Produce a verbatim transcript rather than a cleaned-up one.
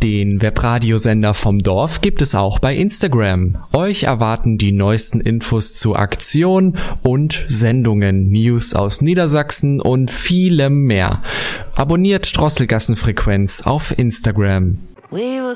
Den Webradiosender vom Dorf gibt es auch bei Instagram. Euch erwarten die neuesten Infos zu Aktionen und Sendungen, News aus Niedersachsen und vielem mehr. Abonniert Drosselgassenfrequenz auf Instagram. We were